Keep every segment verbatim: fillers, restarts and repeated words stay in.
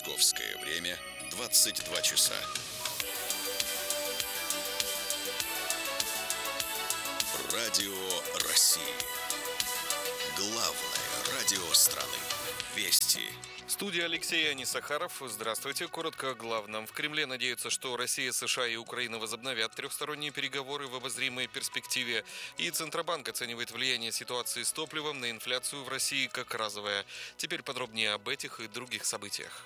Московское время двадцать два часа. Радио России. Главное радио страны. Вести. Студия Алексей Анисахаров. Здравствуйте. Коротко о главном. В Кремле надеются, что Россия, США и Украина возобновят трехсторонние переговоры в обозримой перспективе. И Центробанк оценивает влияние ситуации с топливом на инфляцию в России как разовое. Теперь подробнее об этих и других событиях.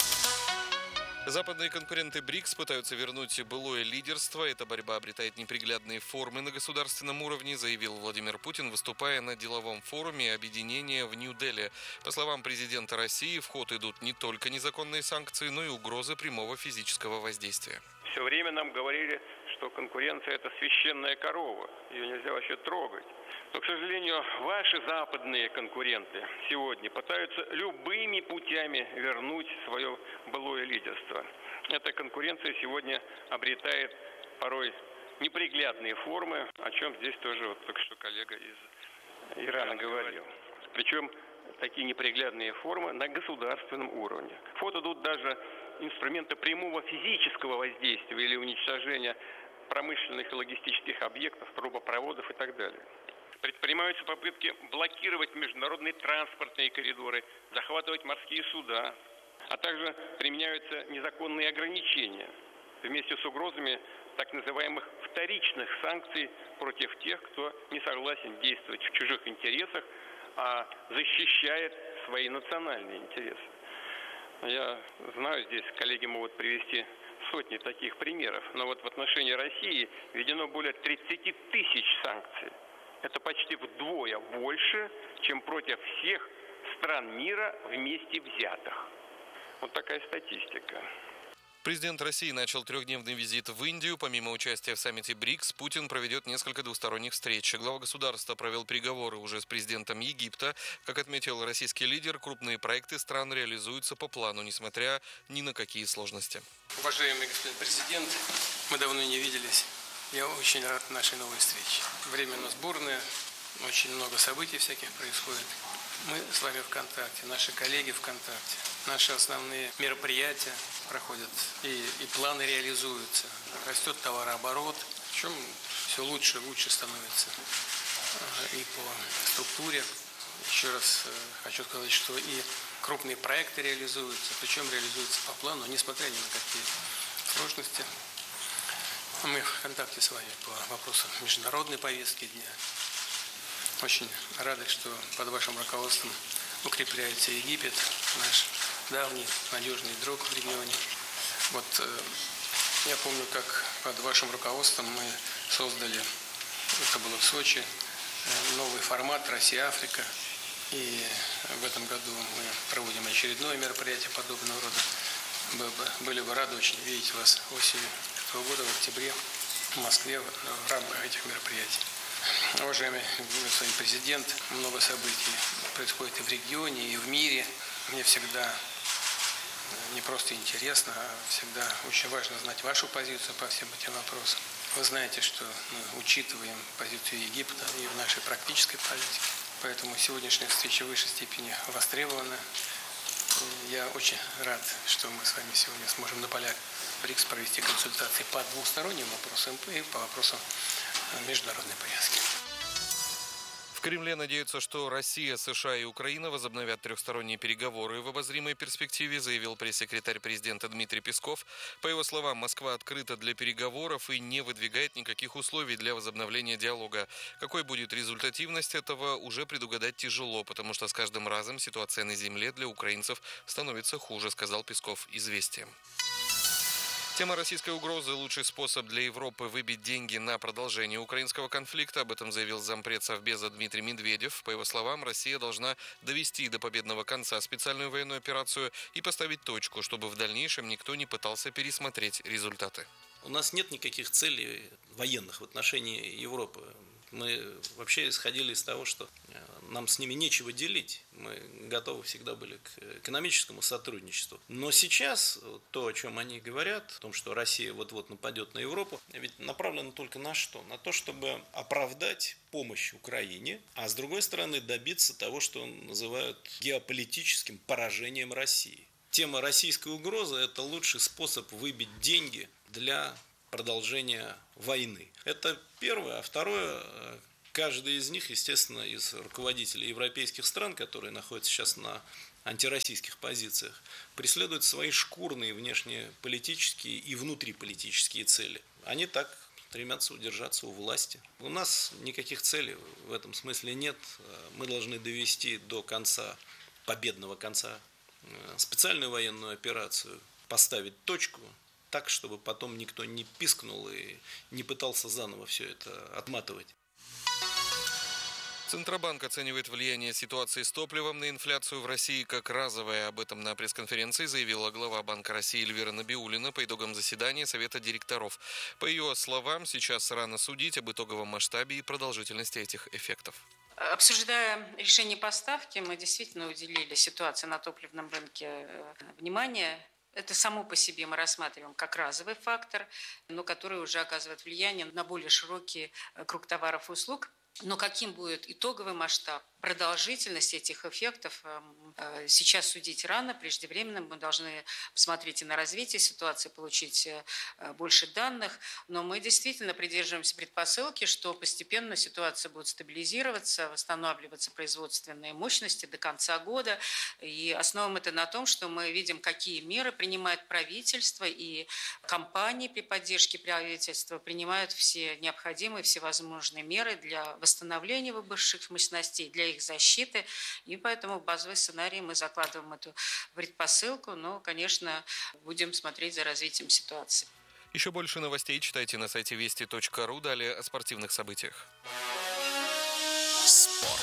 Западные конкуренты БРИКС пытаются вернуть былое лидерство. Эта борьба обретает неприглядные формы на государственном уровне, заявил Владимир Путин, выступая на деловом форуме объединения в Нью-Дели. По словам президента России, в ход идут не только незаконные санкции, но и угрозы прямого физического воздействия. Все время нам говорили, что конкуренция – это священная корова, ее нельзя вообще трогать. Но, к сожалению, ваши западные конкуренты сегодня пытаются любыми путями вернуть свое былое лидерство. Эта конкуренция сегодня обретает порой неприглядные формы, о чем здесь тоже вот только что коллега из Ирана говорил. Причем такие неприглядные формы на государственном уровне. В ход идут даже инструменты прямого физического воздействия или уничтожения промышленных и логистических объектов, трубопроводов и так далее. Предпринимаются попытки блокировать международные транспортные коридоры, захватывать морские суда, а также применяются незаконные ограничения вместе с угрозами так называемых вторичных санкций против тех, кто не согласен действовать в чужих интересах, а защищает свои национальные интересы. Я знаю, здесь коллеги могут привести сотни таких примеров, но вот в отношении России введено более тридцать тысяч санкций. Это почти вдвое больше, чем против всех стран мира вместе взятых. Вот такая статистика. Президент России начал трехдневный визит в Индию. Помимо участия в саммите БРИКС, Путин проведет несколько двусторонних встреч. Глава государства провел переговоры уже с президентом Египта. Как отметил российский лидер, крупные проекты стран реализуются по плану, несмотря ни на какие сложности. Уважаемый господин президент, мы давно не виделись. Я очень рад нашей новой встрече. Время у нас бурное, очень много событий всяких происходит. Мы с вами в контакте, наши коллеги в контакте. Наши основные мероприятия проходят и, и планы реализуются. Растет товарооборот, причем все лучше и лучше становится и по структуре. Еще раз хочу сказать, что и крупные проекты реализуются, причем реализуются по плану, несмотря ни на какие сложности. Мы в контакте с вами по вопросам международной повестки дня. Очень рады, что под вашим руководством укрепляется Египет, наш давний надежный друг в регионе. Вот э, я помню, как под вашим руководством мы создали, это было в Сочи, э, новый формат «Россия-Африка». И в этом году мы проводим очередное мероприятие подобного рода. Были бы рады очень видеть вас осенью этого года, в октябре, в Москве, в рамках этих мероприятий. Уважаемый господин президент, много событий происходит и в регионе, и в мире. Мне всегда не просто интересно, а всегда очень важно знать вашу позицию по всем этим вопросам. Вы знаете, что мы учитываем позицию Египта и в нашей практической политике. Поэтому сегодняшняя встреча в высшей степени востребована. Я очень рад, что мы с вами сегодня сможем на полях БРИКС провести консультации по двусторонним вопросам и по вопросам международной повестки. В Кремле надеются, что Россия, США и Украина возобновят трехсторонние переговоры в обозримой перспективе, заявил пресс-секретарь президента Дмитрий Песков. По его словам, Москва открыта для переговоров и не выдвигает никаких условий для возобновления диалога. Какой будет результативность этого, уже предугадать тяжело, потому что с каждым разом ситуация на земле для украинцев становится хуже, сказал Песков «Известиям». Тема российской угрозы – лучший способ для Европы выбить деньги на продолжение украинского конфликта. Об этом заявил зампред Совбеза Дмитрий Медведев. По его словам, Россия должна довести до победного конца специальную военную операцию и поставить точку, чтобы в дальнейшем никто не пытался пересмотреть результаты. У нас нет никаких целей военных в отношении Европы. Мы вообще исходили из того, что нам с ними нечего делить. Мы готовы всегда были к экономическому сотрудничеству. Но сейчас то, о чем они говорят, о том, что Россия вот-вот нападет на Европу, ведь направлено только на что? На то, чтобы оправдать помощь Украине, а с другой стороны добиться того, что называют геополитическим поражением России. тема российской угрозы – это лучший способ выбить деньги для продолжения войны. Это первое. А второе, каждый из них, естественно, из руководителей европейских стран, которые находятся сейчас на антироссийских позициях, преследуют свои шкурные внешнеполитические и внутриполитические цели. Они так стремятся удержаться у власти. У нас никаких целей в этом смысле нет. Мы должны довести до конца, победного конца, специальную военную операцию, поставить точку так, чтобы потом никто не пискнул и не пытался заново все это отматывать. Центробанк оценивает влияние ситуации с топливом на инфляцию в России как разовое. Об этом на пресс-конференции заявила глава Банка России Эльвира Набиуллина по итогам заседания Совета директоров. По ее словам, сейчас рано судить об итоговом масштабе и продолжительности этих эффектов. Обсуждая решение поставки, мы действительно уделили ситуации на топливном рынке внимание. Это само по себе мы рассматриваем как разовый фактор, но который уже оказывает влияние на более широкий круг товаров и услуг. Но каким будет итоговый масштаб, продолжительность этих эффектов сейчас судить рано, преждевременно. Мы должны посмотреть и на развитие ситуации, получить больше данных. Но мы действительно придерживаемся предпосылки, что постепенно ситуация будет стабилизироваться, восстанавливаться производственные мощности до конца года. И основываем это на том, что мы видим, какие меры принимает правительство, и компании при поддержке правительства принимают все необходимые, всевозможные меры для восстановления выбывших мощностей, для их защиты, и поэтому в базовый сценарий мы закладываем эту предпосылку, но, конечно, будем смотреть за развитием ситуации. Еще больше новостей читайте на сайте вести точка ру. Далее о спортивных событиях. Спорт.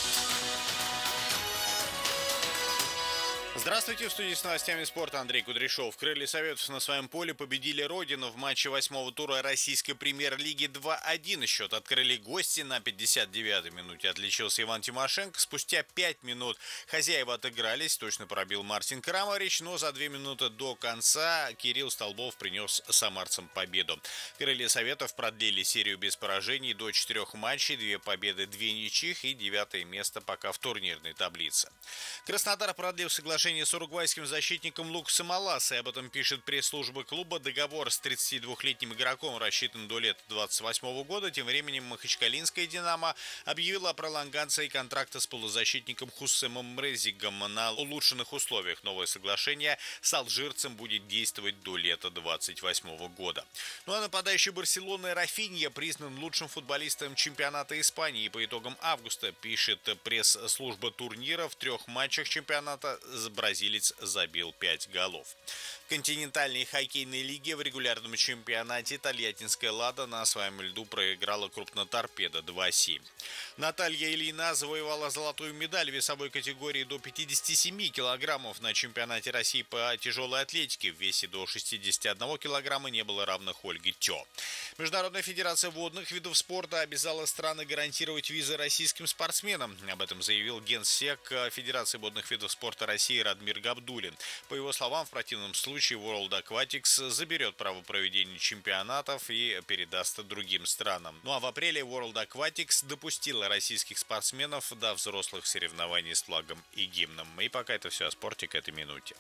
Здравствуйте, в студии с новостями спорта Андрей Кудряшов. Крылья Советов на своем поле победили Родину в матче восьмого тура российской премьер-лиги два один. Счет открыли гости. На пятьдесят девятой минуте отличился Иван Тимошенко. Спустя пять минут хозяева отыгрались. Точно пробил Мартин Крамарич, но за две минуты до конца Кирилл Столбов принес самарцам победу. Крылья Советов продлили серию без поражений до четырех матчей. Две победы, две ничьих и девятое место пока в турнирной таблице. Краснодар продлил соглашение с уругвайским защитником Лукасом Аласой. Об этом пишет пресс-служба клуба. Договор с тридцатидвухлетним игроком рассчитан до лета двадцать восьмого года. Тем временем Махачкалинская «Динамо» объявила о пролонгации контракта с полузащитником Хуссемом Мрезигом на улучшенных условиях. Новое соглашение с алжирцем будет действовать до лета двадцать восьмого года. Ну а нападающий Барселоны Рафинья признан лучшим футболистом чемпионата Испании по итогам августа, пишет пресс-служба турнира. В трех матчах чемпионата бразилец забил пять голов. В континентальной хоккейной лиге в регулярном чемпионате тольяттинская «Лада» на своем льду проиграла крупноторпедо два семь. Наталья Ильина завоевала золотую медаль в весовой категории до пятидесяти семи килограммов на чемпионате России по тяжелой атлетике. В весе до шестидесяти одного килограмма не было равных Ольге Тё. Международная федерация водных видов спорта обязала страны гарантировать визы российским спортсменам. Об этом заявил генсек Федерации водных видов спорта России Радмир Габдуллин. По его словам, в противном случае World Aquatics заберет право проведения чемпионатов и передаст другим странам. Ну а в апреле World Aquatics допустила российских спортсменов до взрослых соревнований с флагом и гимном. И пока это все о спорте к этой минуте.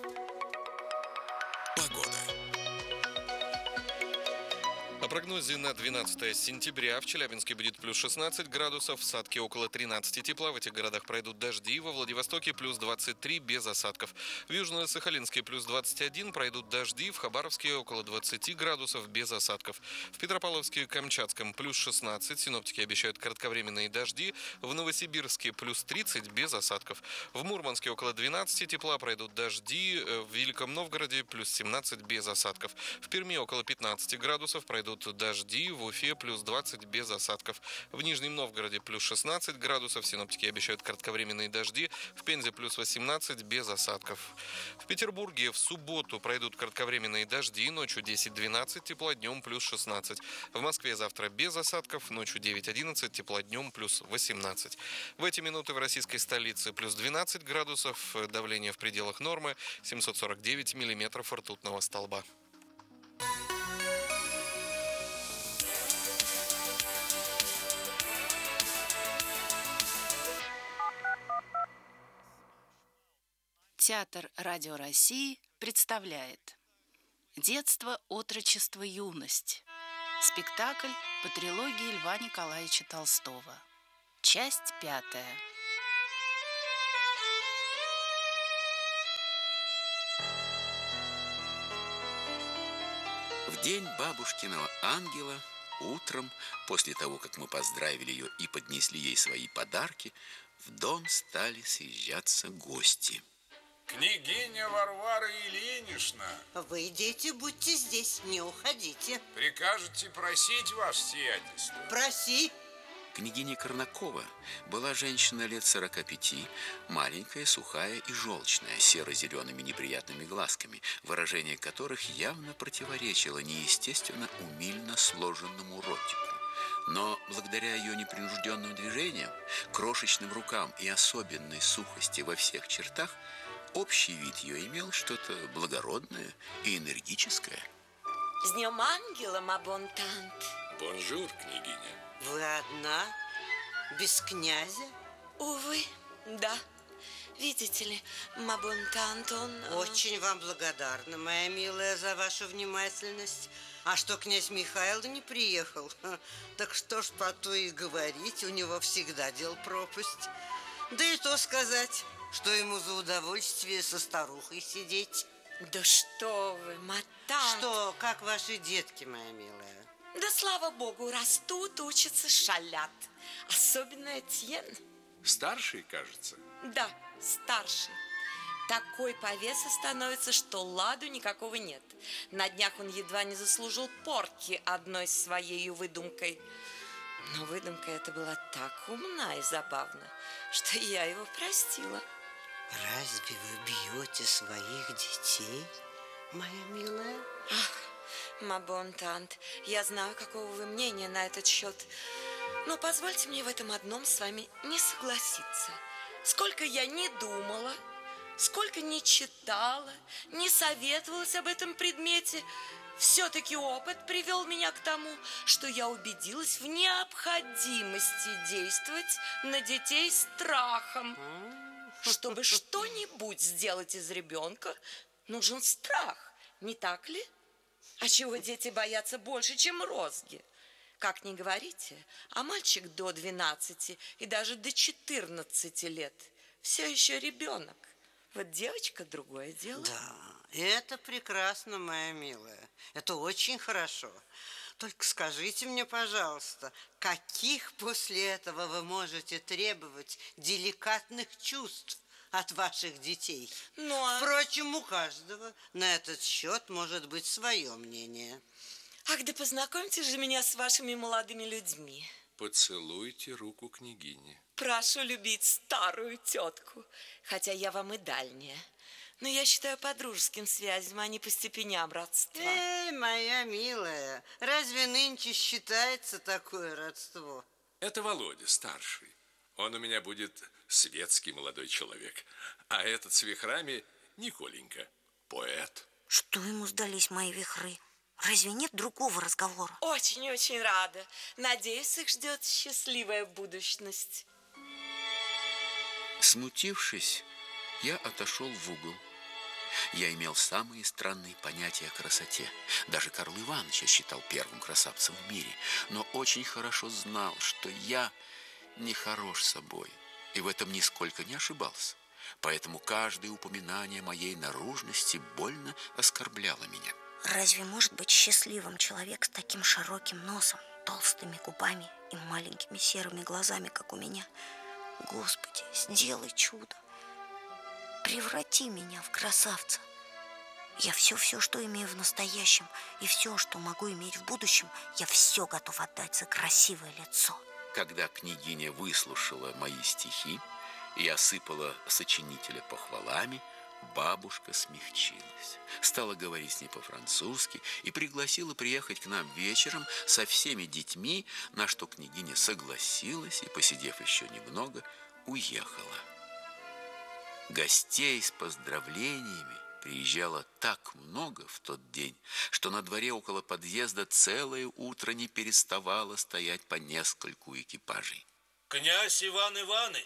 Погода. О прогнозе на двенадцатое сентября в Челябинске будет плюс шестнадцать градусов, в Сатке около тринадцати тепла, в этих городах пройдут дожди, во Владивостоке плюс двадцать три без осадков. В Южно-Сахалинске плюс двадцать один, пройдут дожди, в Хабаровске около двадцати градусов без осадков. В Петропавловске и Камчатском плюс шестнадцать, синоптики обещают кратковременные дожди, в Новосибирске плюс тридцать без осадков. В Мурманске около двенадцати тепла, пройдут дожди, в Великом Новгороде плюс семнадцать без осадков. В Перми около пятнадцати градусов, пройдут дожди, в Уфе плюс двадцать без осадков. В Нижнем Новгороде плюс шестнадцать градусов, синоптики обещают кратковременные дожди, в Пензе плюс восемнадцать без осадков. В Петербурге в субботу пройдут кратковременные дожди, ночью десять-двенадцать тепла, днем плюс шестнадцать. В Москве завтра без осадков, ночью девять-одиннадцать тепла, днем плюс восемнадцать. В эти минуты в российской столице плюс двенадцать градусов, давление в пределах нормы, семьсот сорок девять миллиметров ртутного столба. Театр Радио России представляет «Детство, отрочество, юность». Спектакль по трилогии Льва Николаевича Толстого. Часть пятая. В день бабушкиного ангела утром, после того, как мы поздравили ее и поднесли ей свои подарки, в дом стали съезжаться гости. Княгиня Варвара Ильинична. Вы, дети, будьте здесь, не уходите. Прикажете просить ваше сиятельство? Проси. Княгиня Корнакова была женщина лет сорока пяти, маленькая, сухая и желчная, серо-зелеными неприятными глазками, выражение которых явно противоречило неестественно умильно сложенному ротику. Но благодаря ее непринужденным движениям, крошечным рукам и особенной сухости во всех чертах, общий вид ее имел что-то благородное и энергическое. С днем ангела, мабонтант. Бонжур, княгиня. Вы одна? Без князя? Увы, да. Видите ли, мабонтант, он... Очень вам благодарна, моя милая, за вашу внимательность. А что князь Михаил не приехал? Так что ж по то и говорить, у него всегда дел пропасть. Да и то сказать, что ему за удовольствие со старухой сидеть. Да что вы, матант. Что, как ваши детки, моя милая? Да слава богу, растут, учатся, шалят. Особенно Этьен. Старший, кажется? Да, старший. Такой повеса становится, что ладу никакого нет. На днях он едва не заслужил порки одной своей выдумкой. Но выдумка эта была так умна и забавна, что я его простила. Разве вы бьете своих детей, моя милая? Ах, мабонтант, я знаю, какого вы мнения на этот счет. Но позвольте мне в этом одном с вами не согласиться. Сколько я не думала, сколько не читала, не советовалась об этом предмете, все-таки опыт привел меня к тому, что я убедилась в необходимости действовать на детей страхом. Чтобы что-нибудь сделать из ребенка, нужен страх, не так ли? А чего дети боятся больше, чем розги? Как ни говорите, а мальчик до двенадцати и даже до четырнадцати лет все еще ребенок. Вот девочка — другое дело. Да, это прекрасно, моя милая. Это очень хорошо. Только скажите мне, пожалуйста, каких после этого вы можете требовать деликатных чувств от ваших детей? Ну, а... Впрочем, у каждого на этот счет может быть свое мнение. Ах, да познакомьте же меня с вашими молодыми людьми. Поцелуйте руку княгини. Прошу любить старую тетку, хотя я вам и дальняя. Но я считаю по дружеским связям, а не по степеням родства. Эй, моя милая, разве нынче считается такое родство? Это Володя, старший. Он у меня будет светский молодой человек. А этот с вихрами Николенька, поэт. Что ему сдались мои вихры? Разве нет другого разговора? Очень-очень рада. Надеюсь, их ждет счастливая будущность. Смутившись, я отошел в угол. Я имел самые странные понятия о красоте. Даже Карл Иванович я считал первым красавцем в мире, но очень хорошо знал, что я не хорош собой, и в этом нисколько не ошибался. Поэтому каждое упоминание моей наружности больно оскорбляло меня. Разве может быть счастливым человек с таким широким носом, толстыми губами и маленькими серыми глазами, как у меня? Господи, сделай чудо. Преврати меня в красавца. Я все-все, что имею в настоящем, и все, что могу иметь в будущем, я все готов отдать за красивое лицо. Когда княгиня выслушала мои стихи и осыпала сочинителя похвалами, бабушка смягчилась, стала говорить с ней по-французски и пригласила приехать к нам вечером со всеми детьми, на что княгиня согласилась и, посидев еще немного, уехала. Гостей с поздравлениями приезжало так много в тот день, что на дворе около подъезда целое утро не переставало стоять по нескольку экипажей. Князь Иван Иванович!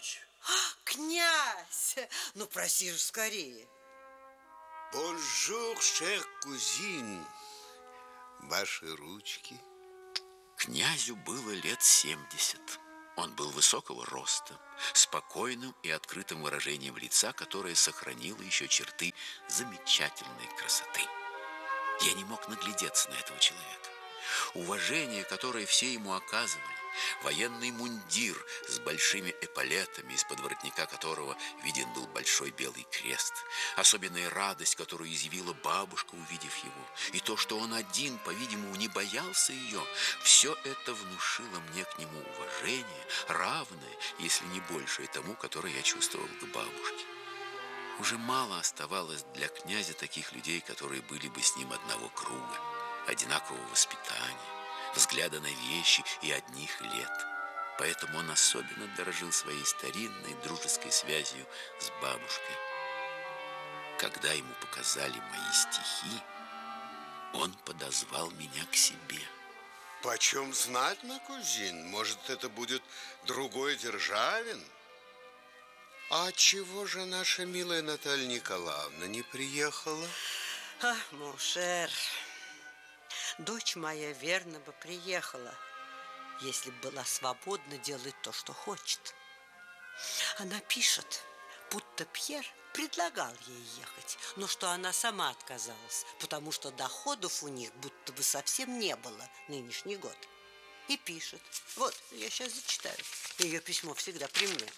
Князь! Ну, проси же скорее. Бонжур, шер кузин. Ваши ручки. Князю было лет семьдесят. Он был высокого роста, спокойным и открытым выражением лица, которое сохранило еще черты замечательной красоты. Я не мог наглядеться на этого человека. Уважение, которое все ему оказывали, военный мундир с большими эполетами, из-под воротника которого виден был большой белый крест, особенная радость, которую изъявила бабушка, увидев его, и то, что он один, по-видимому, не боялся ее, все это внушило мне к нему уважение, равное, если не большее тому, которое я чувствовал к бабушке. Уже мало оставалось для князя таких людей, которые были бы с ним одного круга, одинакового воспитания, взгляда на вещи и одних лет. Поэтому он особенно дорожил своей старинной дружеской связью с бабушкой. Когда ему показали мои стихи, он подозвал меня к себе. Почем знать, мой кузин? Может, это будет другой Державин? А чего же наша милая Наталья Николаевна не приехала? А, Моншер, дочь моя верно бы приехала, если бы была свободна делать то, что хочет. Она пишет, будто Пьер предлагал ей ехать, но что она сама отказалась, потому что доходов у них будто бы совсем не было нынешний год. И пишет. Вот, я сейчас зачитаю. Ее письмо всегда при мне.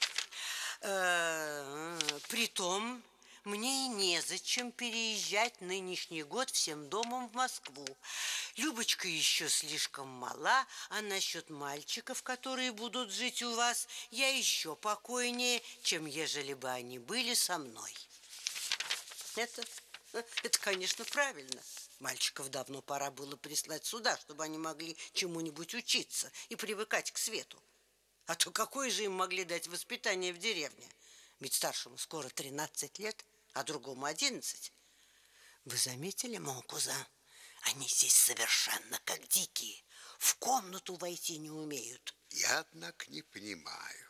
Притом, мне и незачем переезжать нынешний год всем домом в Москву. Любочка еще слишком мала, а насчет мальчиков, которые будут жить у вас, я еще покойнее, чем ежели бы они были со мной. Это, это, конечно, правильно. Мальчиков давно пора было прислать сюда, чтобы они могли чему-нибудь учиться и привыкать к свету. А то какое же им могли дать воспитание в деревне? Ведь старшему скоро тринадцать лет, а другому одиннадцать. Вы заметили, мой кузен? Они здесь совершенно как дикие. В комнату войти не умеют. Я, однако, не понимаю,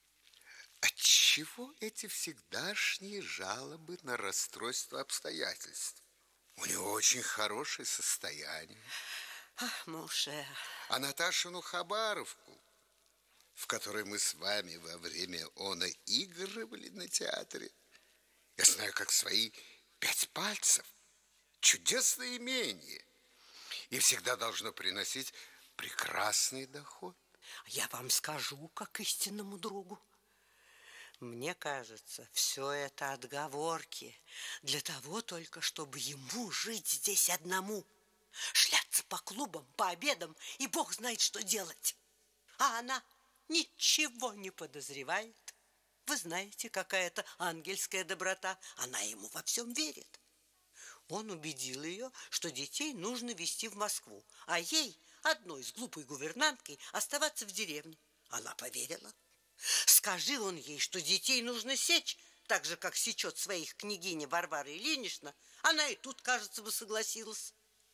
отчего эти всегдашние жалобы на расстройство обстоятельств? У него очень хорошее состояние. Ах, Моше. А Наташину Хабаровку, в которой мы с вами во время она игрывали на театре, я знаю, как свои пять пальцев. Чудесное имение. И всегда должно приносить прекрасный доход. Я вам скажу, как истинному другу. Мне кажется, все это отговорки для того только, чтобы ему жить здесь одному. Шляться по клубам, по обедам, и бог знает, что делать. А она ничего не подозревает. Вы знаете, какая-то ангельская доброта. Она ему во всем верит. Он убедил ее, что детей нужно везти в Москву, а ей, одной с глупой гувернанткой, оставаться в деревне. Она поверила. Скажи он ей, что детей нужно сечь, так же, как сечет своих княгиня Варвара Ильинична, она и тут, кажется, бы согласилась.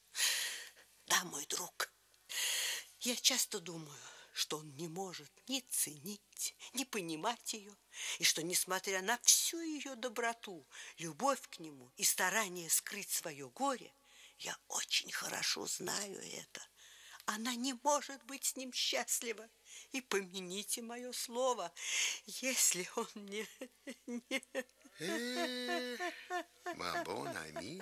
Да, мой друг, я часто думаю, что он не может ни ценить, ни понимать ее, и что, несмотря на всю ее доброту, любовь к нему и старание скрыть свое горе, я очень хорошо знаю это. Она не может быть с ним счастлива. И помяните мое слово, если он не... не... Мабон ами.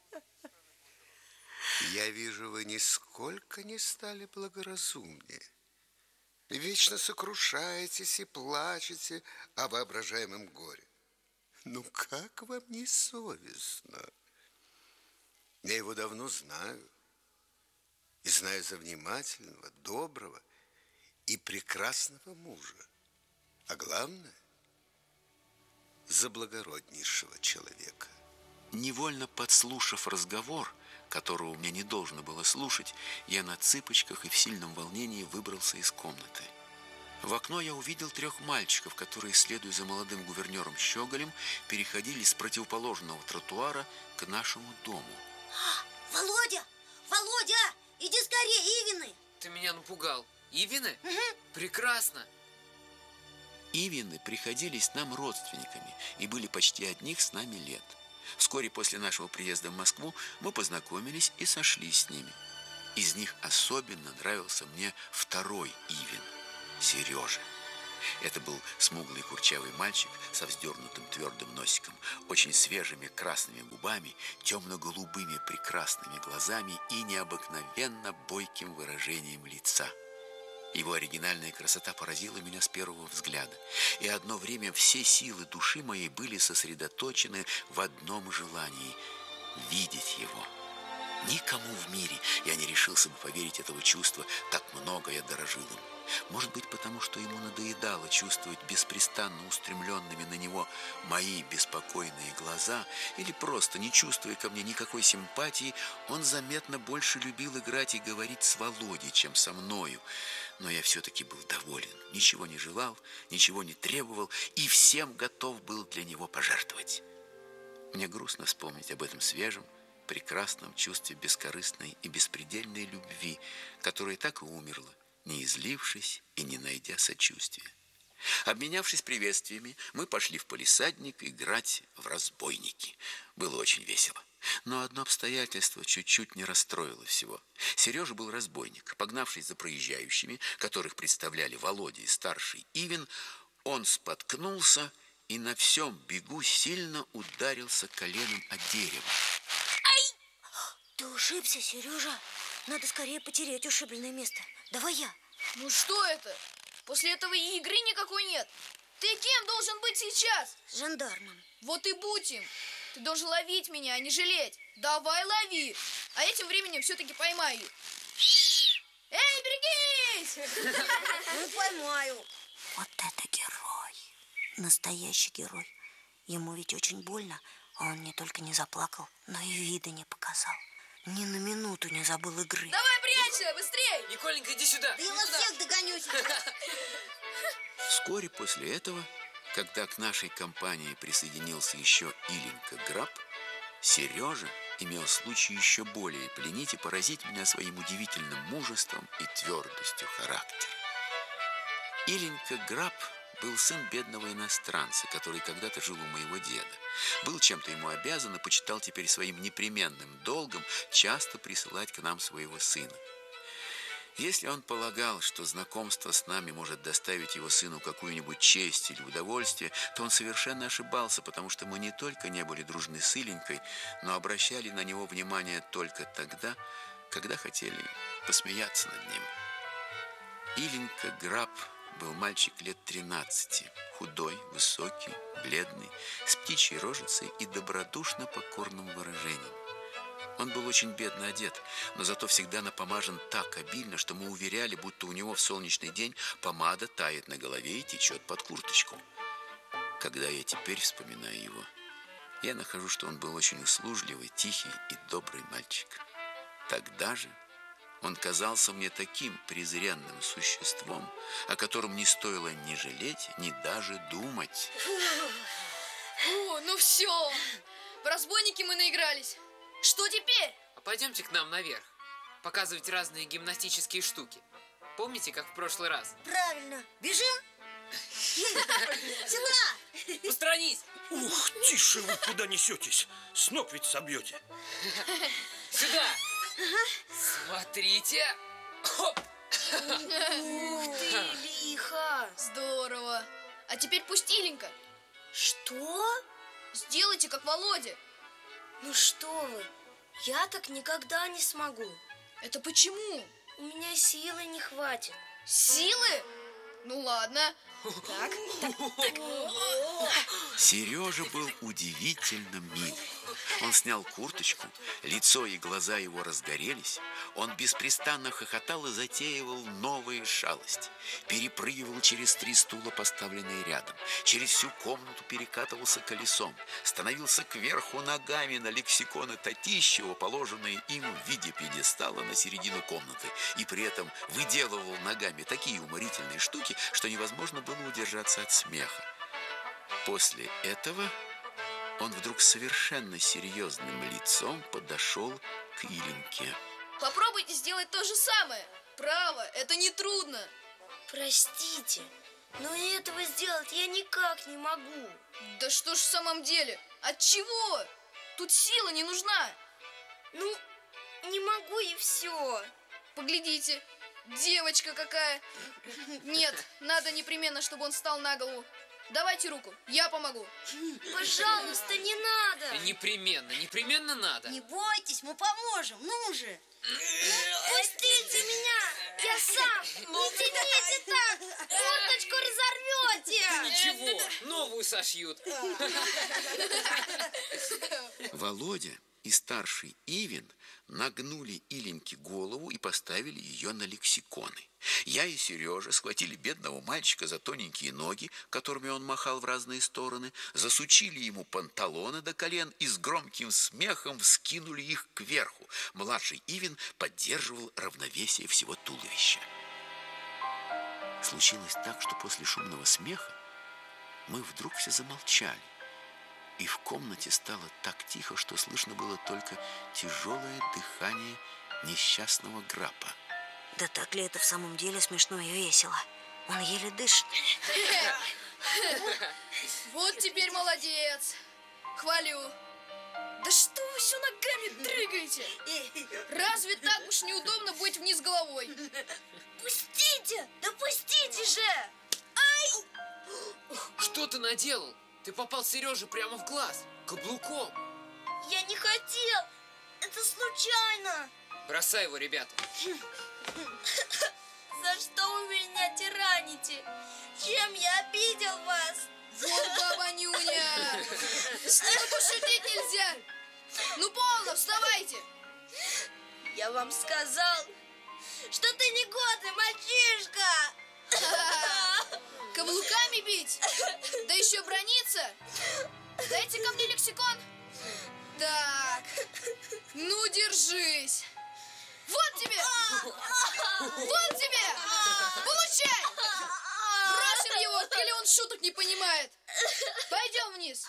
Я вижу, вы нисколько не стали благоразумнее. Вечно сокрушаетесь и плачете о воображаемом горе. Ну, как вам не совестно? Я его давно знаю. И знаю за внимательного, доброго и прекрасного мужа. А главное, за благороднейшего человека. Невольно подслушав разговор, которого мне не должно было слушать, я на цыпочках и в сильном волнении выбрался из комнаты. В окно я увидел трех мальчиков, которые, следуя за молодым гувернером Щеголем, переходили с противоположного тротуара к нашему дому. А, Володя! Володя! Иди скорее, Ивины! Ты меня напугал. Ивины? Угу. Прекрасно. Ивины приходились нам родственниками и были почти одних с нами лет. Вскоре после нашего приезда в Москву мы познакомились и сошлись с ними. Из них особенно нравился мне второй Ивин – Сережа. Это был смуглый курчавый мальчик со вздернутым твердым носиком, очень свежими красными губами, темно-голубыми прекрасными глазами и необыкновенно бойким выражением лица. Его оригинальная красота поразила меня с первого взгляда, и одно время все силы души моей были сосредоточены в одном желании – видеть его. Никому в мире я не решился бы поверить этого чувства, так много я дорожил им. Может быть, потому что ему надоедало чувствовать беспрестанно устремленными на него мои беспокойные глаза, или просто, не чувствуя ко мне никакой симпатии, он заметно больше любил играть и говорить с Володей, чем со мною. Но я все-таки был доволен, ничего не желал, ничего не требовал и всем готов был для него пожертвовать. Мне грустно вспомнить об этом свежем, прекрасном чувстве бескорыстной и беспредельной любви, которое так и умерло, не излившись и не найдя сочувствия. Обменявшись приветствиями, мы пошли в палисадник играть в разбойники. Было очень весело. Но одно обстоятельство чуть-чуть не расстроило всего. Сережа был разбойник. Погнавшись за проезжающими, которых представляли Володя и старший Ивин, он споткнулся и на всем бегу сильно ударился коленом о дерево. Ай! Ты ушибся, Сережа. Надо скорее потереть ушибленное место. Давай я. Ну что это? После этого и игры никакой нет. Ты кем должен быть сейчас? Жандармом. Вот и будь им. Ты должен ловить меня, а не жалеть. Давай лови. А этим временем все-таки поймаю. Эй, берегись! Ну, поймаю. Вот это герой. Настоящий герой. Ему ведь очень больно, а он не только не заплакал, но и вида не показал. Ни на минуту не забыл игры. Давай, прячься, быстрей! Николенька, иди сюда. Да я вас всех догоню сейчас. Вскоре после этого, когда к нашей компании присоединился еще Иленька Граб, Сережа имел случай еще более пленить и поразить меня своим удивительным мужеством и твердостью характера. Иленька Граб был сын бедного иностранца, который когда-то жил у моего деда. Был чем-то ему обязан и почитал теперь своим непременным долгом часто присылать к нам своего сына. Если он полагал, что знакомство с нами может доставить его сыну какую-нибудь честь или удовольствие, то он совершенно ошибался, потому что мы не только не были дружны с Иленькой, но обращали на него внимание только тогда, когда хотели посмеяться над ним. Иленька Граб был мальчик лет тринадцати, худой, высокий, бледный, с птичьей рожицей и добродушно покорным выражением. Он был очень бедно одет, но зато всегда напомажен так обильно, что мы уверяли, будто у него в солнечный день помада тает на голове и течет под курточку. Когда я теперь вспоминаю его, я нахожу, что он был очень услужливый, тихий и добрый мальчик. Тогда же он казался мне таким презренным существом, о котором не стоило ни жалеть, ни даже думать. Фу, ну все, в разбойники мы наигрались. Что теперь? А пойдемте к нам наверх, показывать разные гимнастические штуки. Помните, как в прошлый раз? Правильно. Бежим? Сюда! Устранись! Ух, тише вы куда несетесь? С ног ведь собьете. Сюда! Смотрите! Хоп! Ух ты, лихо! Здорово! А теперь пусть Иленька. Что? Сделайте, как Володя. Ну что вы, я так никогда не смогу. Это почему? У меня силы не хватит. Силы? Ну ладно. Так, так, так. Сережа был удивительно мил. Он снял курточку, лицо и глаза его разгорелись. Он беспрестанно хохотал и затеивал новые шалости. Перепрыгивал через три стула, поставленные рядом. Через всю комнату перекатывался колесом. Становился кверху ногами на лексиконы Татищева, положенные им в виде пьедестала на середину комнаты. И при этом выделывал ногами такие уморительные штуки, что невозможно было удержаться от смеха. После этого он вдруг совершенно серьезным лицом подошел к Иленьке. Попробуйте сделать то же самое. Право, это не трудно. Простите, Но этого сделать я никак не могу. Да что ж в самом деле? От чего? Тут сила не нужна. Ну, не могу и все. Поглядите, девочка какая. Нет, надо непременно, чтобы он встал на голову. Давайте руку, я помогу. Пожалуйста, не надо. Непременно, непременно надо. Не бойтесь, мы поможем, ну же. Пустите меня, я сам. Не тяните так, курточку разорвете. Да ничего, новую сошьют. Володя и старший Ивин нагнули Иленьке голову и поставили ее на лексиконы. Я и Сережа схватили бедного мальчика за тоненькие ноги, которыми он махал в разные стороны, засучили ему панталоны до колен и с громким смехом вскинули их кверху. Младший Ивин поддерживал равновесие всего туловища. Случилось так, что после шумного смеха мы вдруг все замолчали. И в комнате стало так тихо, что слышно было только тяжелое дыхание несчастного Грапа. Да так ли это в самом деле смешно и весело? Он еле дышит. Вот теперь молодец. Хвалю. Да что вы все ногами дрыгаете? Разве так уж неудобно быть вниз головой? Пустите! Да пустите же! Ай! Что ты наделал? Ты попал Сереже прямо в глаз, каблуком. Я не хотел. Это случайно. Бросай его, ребята. За что вы меня тираните? Чем я обидел вас? Вот баба Нюня! С ним пошутить нельзя! Ну, полно, вставайте! Я вам сказал, что ты негодный мальчишка! Каблуками бить? Да еще брониться? Дайте ко мне лексикон. Так, ну держись. Вот тебе! Вот тебе! Получай! Бросим его, или он шуток не понимает. Пойдем вниз.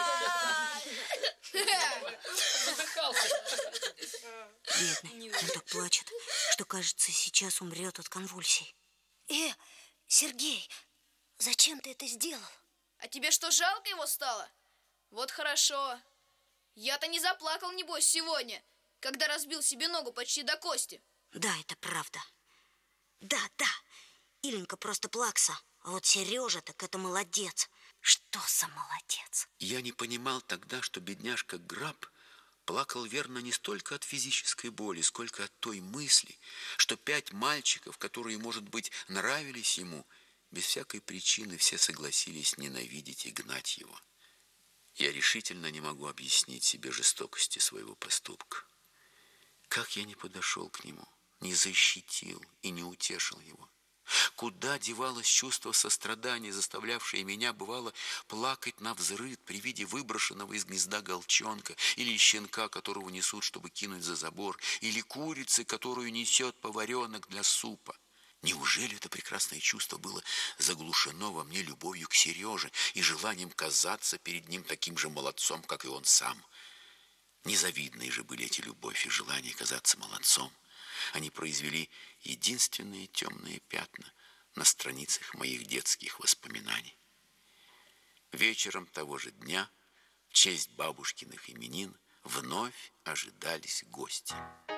Бедный, он так плачет, что, кажется, сейчас умрет от конвульсий. Э, Сергей, зачем ты это сделал? А тебе что, жалко его стало? Вот хорошо. Я-то не заплакал, небось, сегодня, когда разбил себе ногу почти до кости. Да, это правда. Да, да, Иленька просто плакса. А вот Сережа так это молодец. Что за молодец? Я не понимал тогда, что бедняжка Граб плакал, верно, не столько от физической боли, сколько от той мысли, что пять мальчиков, которые, может быть, нравились ему, без всякой причины все согласились ненавидеть и гнать его. Я решительно не могу объяснить себе жестокости своего поступка. Как я не подошел к нему, не защитил и не утешил его. Куда девалось чувство сострадания, заставлявшее меня, бывало, плакать навзрыд при виде выброшенного из гнезда голчонка, или щенка, которого несут, чтобы кинуть за забор, или курицы, которую несет поваренок для супа? Неужели это прекрасное чувство было заглушено во мне любовью к Сереже и желанием казаться перед ним таким же молодцом, как и он сам? Незавидные же были эти любовь и желание казаться молодцом. Они произвели единственные темные пятна на страницах моих детских воспоминаний. Вечером того же дня, в честь бабушкиных именин, вновь ожидались гости.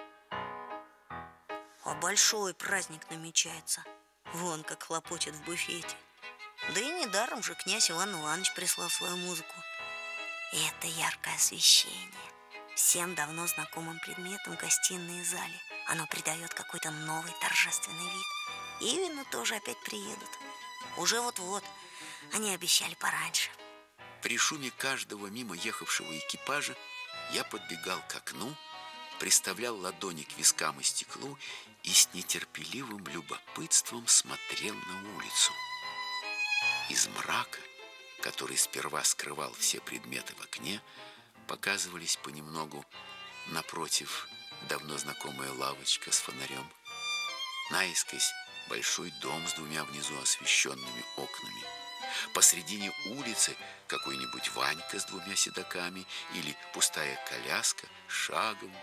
А большой праздник намечается. Вон как хлопочет в буфете. Да и недаром же князь Иван Иванович прислал свою музыку. И это яркое освещение. Всем давно знакомым предметам в гостиной и зале. Оно придает какой-то новый торжественный вид. И Ивины тоже опять приедут. Уже вот-вот. Они обещали пораньше. При шуме каждого мимо ехавшего экипажа я подбегал к окну, приставлял ладони к вискам и стеклу и с нетерпеливым любопытством смотрел на улицу. Из мрака, который сперва скрывал все предметы в окне, показывались понемногу напротив давно знакомая лавочка с фонарем, наискось большой дом с двумя внизу освещенными окнами, посредине улицы какой-нибудь Ванька с двумя седоками или пустая коляска, шагом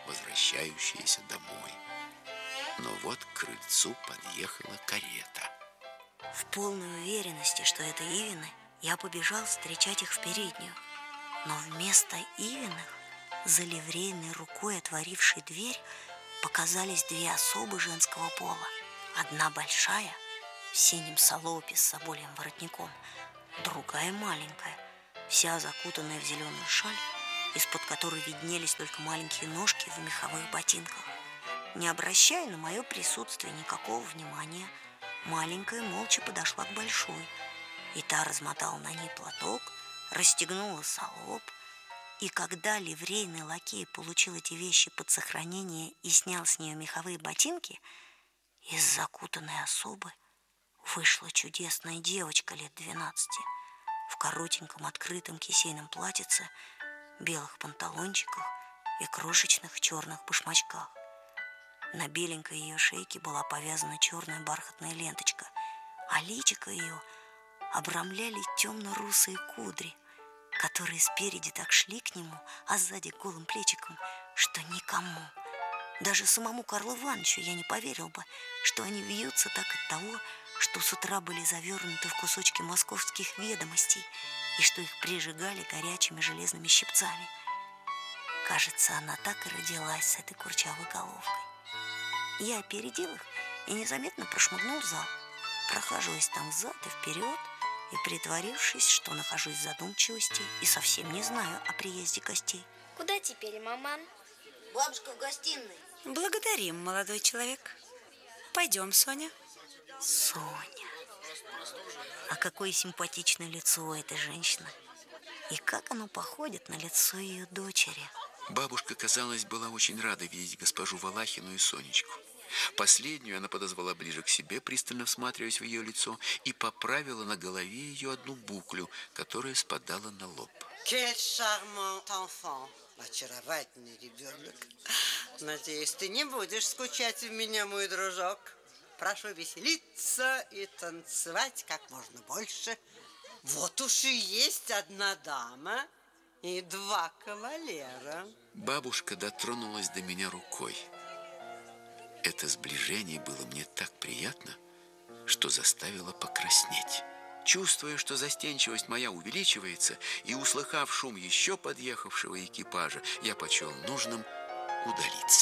возвращающаяся домой. Но вот к крыльцу подъехала карета. В полной уверенности, что это Ивины, я побежал встречать их в переднюю. Но вместо Ивиных, за ливрейной рукой отворившей дверь, показались две особы женского пола. Одна большая, в синем салопе с собольем воротником, другая маленькая, вся закутанная в зеленую шаль, из-под которой виднелись только маленькие ножки в меховых ботинках. Не обращая на мое присутствие никакого внимания, маленькая молча подошла к большой, и та размотала на ней платок, расстегнула салоп, и когда ливрейный лакей получил эти вещи под сохранение и снял с нее меховые ботинки, из закутанной особы вышла чудесная девочка лет двенадцати в коротеньком открытом кисейном платьице, белых панталончиках и крошечных черных башмачках. На беленькой ее шейке была повязана черная бархатная ленточка, а личико ее обрамляли темно-русые кудри, которые спереди так шли к нему, а сзади голым плечиком, что никому, даже самому Карлу Ивановичу, я не поверил бы, что они вьются так от того, что с утра были завернуты в кусочки московских ведомостей и что их прижигали горячими железными щипцами. Кажется, она так и родилась с этой курчавой головкой. Я опередил их и незаметно прошмыгнул в зал, прохаживаясь там взад и вперед и притворившись, что нахожусь в задумчивости и совсем не знаю о приезде гостей. Куда теперь, маман? Бабушка в гостиной. Благодарим, молодой человек. Пойдем, Соня. Соня. А какое симпатичное лицо у этой женщины. И как оно походит на лицо ее дочери. Бабушка, казалось, была очень рада видеть госпожу Валахину и Сонечку. Последнюю она подозвала ближе к себе, пристально всматриваясь в ее лицо, и поправила на голове ее одну буклю, которая спадала на лоб. Quel charmant enfant. Очаровательный ребенок. Надеюсь, ты не будешь скучать в меня, мой дружок. Прошу веселиться и танцевать как можно больше. Вот уж и есть одна дама и два кавалера. Бабушка дотронулась до меня рукой. Это сближение было мне так приятно, что заставило покраснеть. Чувствуя, что застенчивость моя увеличивается, и услыхав шум еще подъехавшего экипажа, я почел нужным удалиться.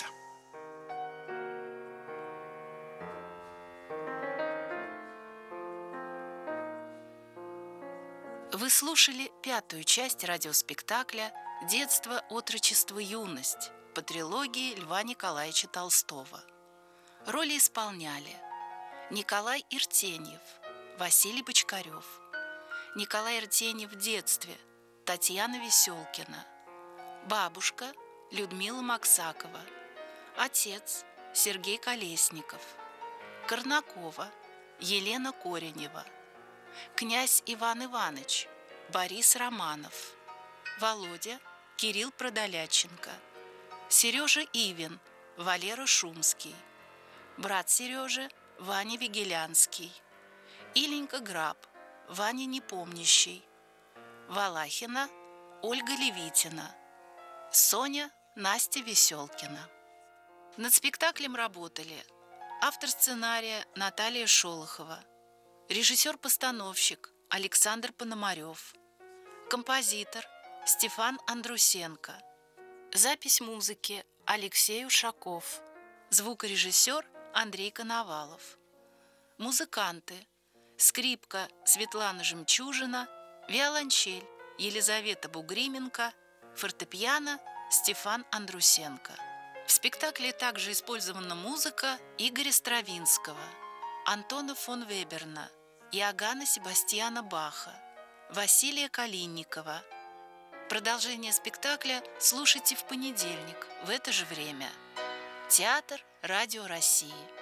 Вы слушали пятую часть радиоспектакля «Детство, отрочество, юность» по трилогии Льва Николаевича Толстого. Роли исполняли Николай Иртеньев, Василий Бочкарев, Николай Иртеньев в детстве, Татьяна Веселкина, бабушка Людмила Максакова, отец Сергей Колесников, Корнакова Елена Коренева, князь Иван Иванович Борис Романов, Володя Кирилл Продоляченко, Сережа Ивин Валера Шумский, брат Сережи Ваня Вигелянский, Иленька Граб Ваня Непомнящий, Валахина Ольга Левитина, Соня Настя Веселкина. Над спектаклем работали автор сценария Наталья Шолохова, режиссер-постановщик Александр Пономарев, композитор Стефан Андрусенко, запись музыки Алексей Ушаков, звукорежиссер Андрей Коновалов, музыканты: скрипка Светлана Жемчужина, виолончель Елизавета Бугрименко, фортепиано Стефан Андрусенко. В спектакле также использована музыка Игоря Стравинского, Антона фон Веберна, Иоганна Себастьяна Баха, Василия Калинникова. Продолжение спектакля слушайте в понедельник в это же время. Театр Радио России.